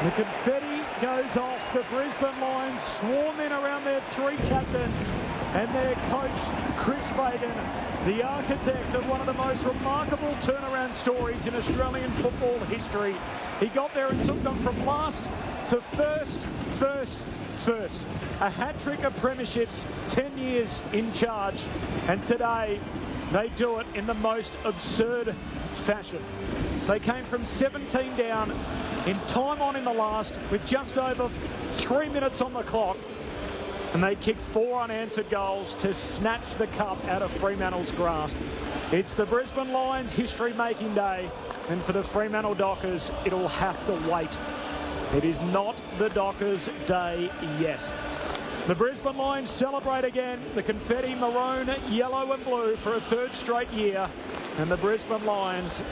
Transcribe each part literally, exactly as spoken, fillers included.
The confetti goes off. The Brisbane Lions swarm in around their three captains and their coach, Chris Fagan, the architect of one of the most remarkable turnaround stories in Australian football history. He got there and took them from last to first, first, first. A hat-trick of premierships, ten years in charge, and today they do it in the most absurd fashion. They came from seventeen down in time on in the last with just over three minutes on the clock, and they kicked four unanswered goals to snatch the cup out of Fremantle's grasp. It's the Brisbane Lions history-making day, and for the Fremantle Dockers, it'll have to wait. It is not the Dockers' day yet. The Brisbane Lions celebrate again, the confetti maroon, yellow and blue for a third straight year, and the Brisbane Lions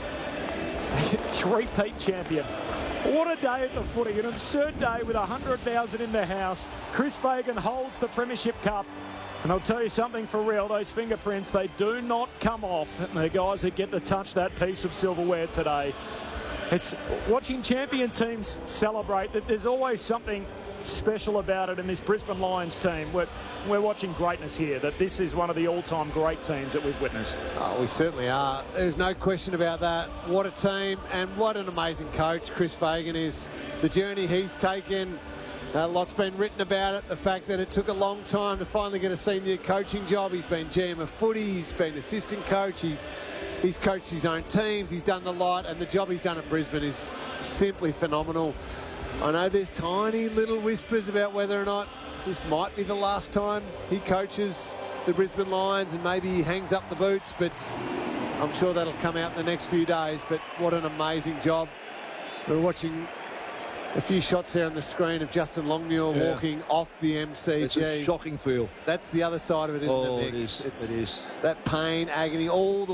three-peat champion. What a day at the footy, an absurd day with one hundred thousand in the house. Chris Fagan holds the Premiership Cup, and I'll tell you something for real, those fingerprints, they do not come off. The guys that get to touch that piece of silverware today. It's watching champion teams celebrate, that there's always something special about it in this Brisbane Lions team. We're, we're watching greatness here, that this is one of the all-time great teams that we've witnessed. Oh, we certainly are. There's no question about that. What a team and what an amazing coach Chris Fagan is. The journey he's taken, a lot's been written about it. The fact that it took a long time to finally get a senior coaching job. He's been G M of footy, he's been assistant coach, he's, he's coached his own teams, he's done the lot, and the job he's done at Brisbane is simply phenomenal. I know there's tiny little whispers about whether or not this might be the last time he coaches the Brisbane Lions and maybe he hangs up the boots, but I'm sure that'll come out in the next few days. But what an amazing job. We're watching a few shots here on the screen of Justin Longmuir yeah. walking off the M C G. It's a shocking feel. That's the other side of it, isn't oh, it, Nick? It is. It's it is. That pain, agony, all the